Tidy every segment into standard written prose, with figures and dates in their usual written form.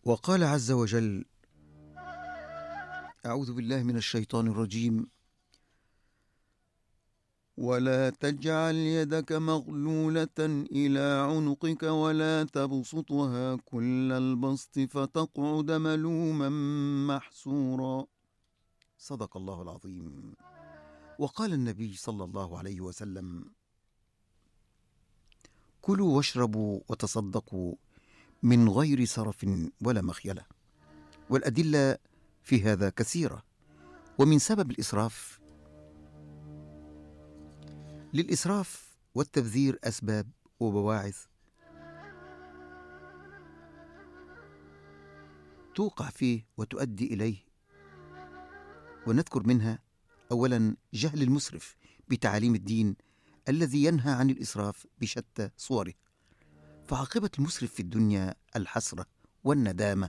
وقال عز وجل: أعوذ بالله من الشيطان الرجيم: ولا تجعل يدك مغلولة إلى عنقك ولا تبسطها كل البسط فتقعد ملوما محسورا. صدق الله العظيم. وقال النبي صلى الله عليه وسلم: كلوا واشربوا وتصدقوا من غير سرف ولا مخيلة. والأدلة في هذا كثيرة. ومن سبب الإسراف، للإسراف والتبذير أسباب وبواعث توقع فيه وتؤدي إليه، ونذكر منها أولا جهل المسرف بتعاليم الدين الذي ينهى عن الإسراف بشتى صوره، فعاقبة المسرف في الدنيا الحسرة والندامة.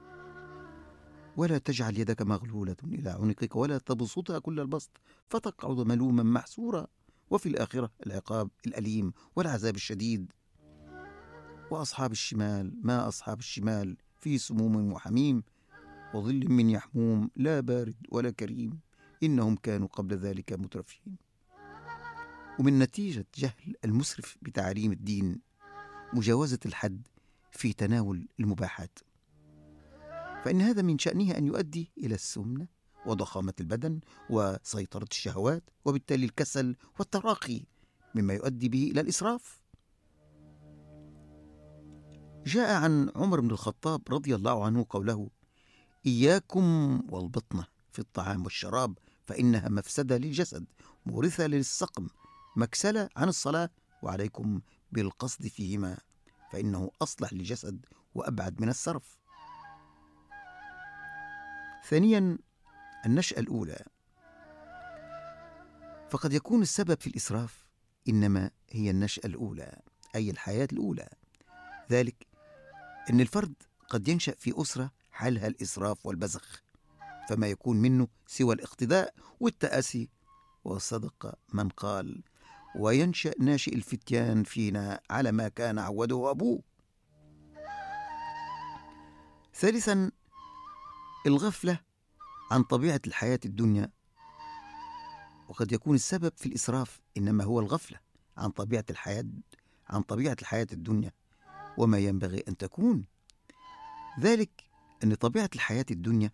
ولا تجعل يدك مغلولة إلى عنقك ولا تبسطها كل البسط فتقعد ملوما محسورا، وفي الآخرة العقاب الأليم والعذاب الشديد. وأصحاب الشمال ما أصحاب الشمال في سموم وحميم وظل من يحموم لا بارد ولا كريم إنهم كانوا قبل ذلك مترفين. ومن نتيجة جهل المسرف بتعاليم الدين مجاوزة الحد في تناول المباحات، فإن هذا من شأنه أن يؤدي إلى السمنة وضخامة البدن وسيطرة الشهوات، وبالتالي الكسل والتراخي، مما يؤدي به إلى الإسراف. جاء عن عمر بن الخطاب رضي الله عنه قوله: إياكم والبطنة في الطعام والشراب فإنها مفسدة للجسد مورثة للسقم مكسلة عن الصلاة، وعليكم بالقصد فيهما فإنه أصلح للجسد وأبعد من السرف. ثانيا، النشأة الأولى، فقد يكون السبب في الإسراف إنما هي النشأة الأولى، أي الحياة الأولى. ذلك أن الفرد قد ينشأ في أسرة حالها الإسراف والبذخ، فما يكون منه سوى الاقتداء والتأسي. وصدق من قال: وينشأ ناشئ الفتيان فينا على ما كان عوده أبوه. ثالثا، الغفلة عن طبيعة الحياة الدنيا، وقد يكون السبب في الإسراف إنما هو الغفلة عن طبيعة الحياة الدنيا وما ينبغي أن تكون. ذلك أن طبيعة الحياة الدنيا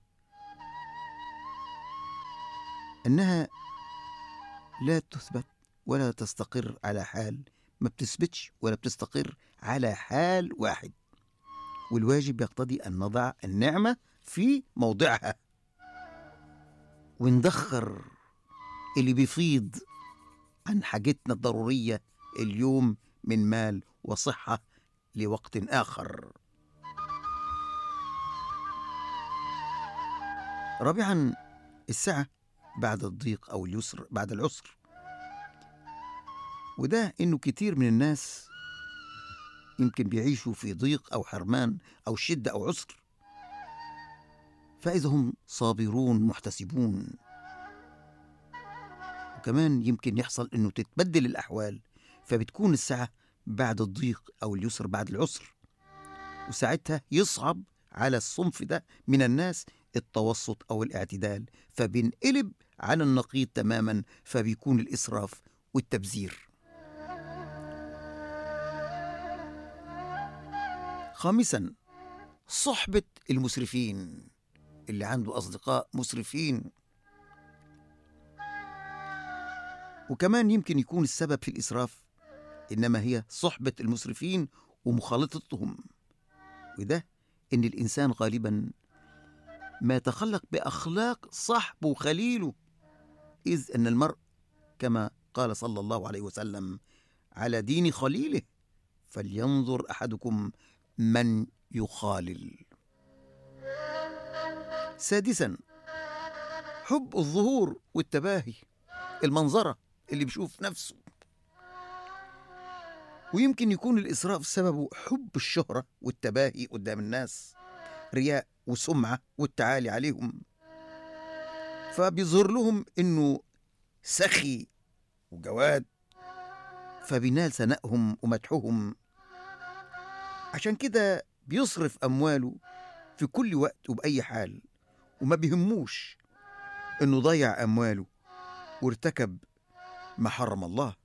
أنها لا تثبت ولا تستقر على حال، ما بتثبتش ولا بتستقر على حال واحد، والواجب يقتضي أن نضع النعمة في موضعها وندخر اللي بيفيض عن حاجتنا الضرورية اليوم من مال وصحة لوقت آخر. رابعا، السعة بعد الضيق أو اليسر بعد العسر، وده إنه كتير من الناس يمكن بيعيشوا في ضيق أو حرمان أو شدة أو عسر، فإذا هم صابرون محتسبون. وكمان يمكن يحصل إنه تتبدل الأحوال، فبتكون السعة بعد الضيق أو اليسر بعد العسر، وساعتها يصعب على الصنف ده من الناس التوسط أو الاعتدال، فبينقلب عن النقيض تماما، فبيكون الإسراف والتبذير. خامسا، صحبة المسرفين، اللي عنده أصدقاء مسرفين. وكمان يمكن يكون السبب في الإسراف إنما هي صحبة المسرفين ومخالطتهم، وده إن الإنسان غالبا ما يتخلق بأخلاق صاحبه وخليله، إذ أن المرء كما قال صلى الله عليه وسلم: على دين خليله فلينظر أحدكم من يخالل. سادسا، حب الظهور والتباهي، المنظرة اللي بيشوف نفسه. ويمكن يكون الإسراف سببه حب الشهرة والتباهي قدام الناس، رياء وسمعة والتعالي عليهم، فبيظهر لهم إنه سخي وجواد، فبينال ثنائهم ومدحهم. عشان كده بيصرف أمواله في كل وقت وبأي حال، وما بيهموش إنه ضيع أمواله وارتكب ما حرم الله.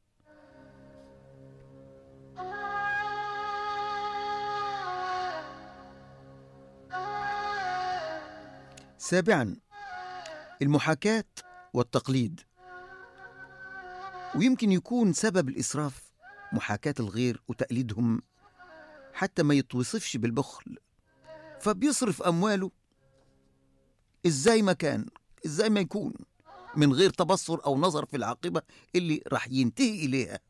سابعا، المحاكاة والتقليد. ويمكن يكون سبب الإسراف محاكاة الغير وتقليدهم حتى ما يتوصفش بالبخل، فبيصرف أمواله إزاي ما يكون، من غير تبصر أو نظر في العاقبة اللي راح ينتهي إليها.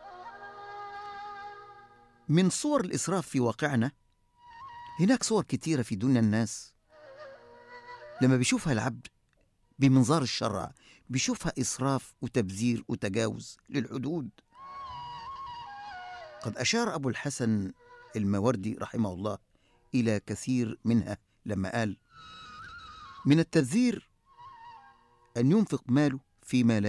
من صور الإسراف في واقعنا، هناك صور كتيرة في دنيا الناس لما بيشوفها العبد بمنظار الشرع بيشوفها إسراف وتبذير وتجاوز للحدود. قد أشار أبو الحسن الماوردي رحمه الله إلى كثير منها لما قال: من التبذير أن ينفق ماله فيما لا